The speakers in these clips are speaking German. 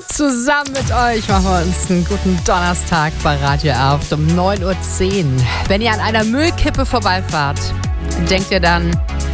Zusammen mit euch machen wir uns einen guten Donnerstag bei Radio Erft um 9.10 Uhr. Wenn ihr an einer Müllkippe vorbeifahrt, denkt ihr dann,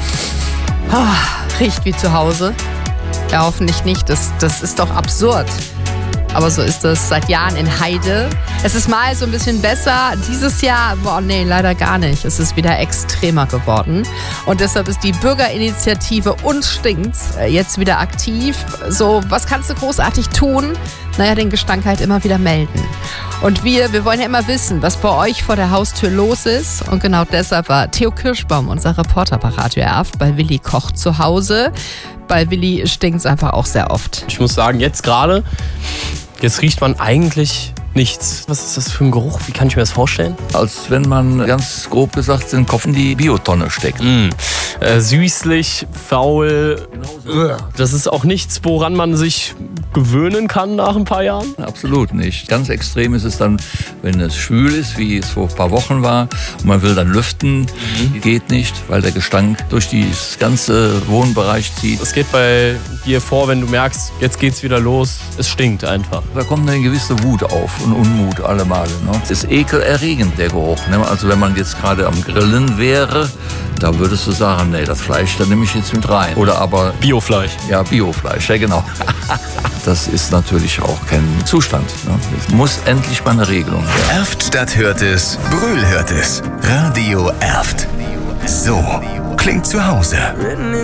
riecht wie zu Hause? Ja, hoffentlich nicht. Das ist doch absurd. Aber so ist es seit Jahren in Heide. Es ist mal so ein bisschen besser. Dieses Jahr, leider gar nicht. Es ist wieder extremer geworden. Und deshalb ist die Bürgerinitiative Uns stinkt's jetzt wieder aktiv. So, was kannst du großartig tun? Den Gestank halt immer wieder melden. Und wir wollen ja immer wissen, was bei euch vor der Haustür los ist. Und genau deshalb war Theo Kirschbaum, unser Reporter bei Radio Erft, bei Willi kocht zu Hause. Bei Willi stinkt's einfach auch sehr oft. Ich muss sagen, jetzt riecht man eigentlich nichts. Was ist das für ein Geruch? Wie kann ich mir das vorstellen? Als wenn man ganz grob gesagt den Kopf in die Biotonne steckt. Süßlich, faul. Das ist auch nichts, woran man sich gewöhnen kann nach ein paar Jahren? Absolut nicht. Ganz extrem ist es dann, wenn es schwül ist, wie es vor ein paar Wochen war, und man will dann lüften. Geht nicht, weil der Gestank durch das ganze Wohnbereich zieht. Es geht bei dir vor, wenn du merkst, jetzt geht's wieder los. Es stinkt einfach. Da kommt eine gewisse Wut auf und Unmut alle Male. Es ist ekelerregend, der Geruch. Also wenn man jetzt gerade am Grillen wäre, da würdest du sagen, nee, das Fleisch, da nehme ich jetzt mit rein. Oder aber Biofleisch. Ja, Biofleisch, ja genau. Das ist natürlich auch kein Zustand. Es muss endlich mal eine Regelung werden. Erftstadt hört es, Brühl hört es. Radio Erft. So klingt zu Hause.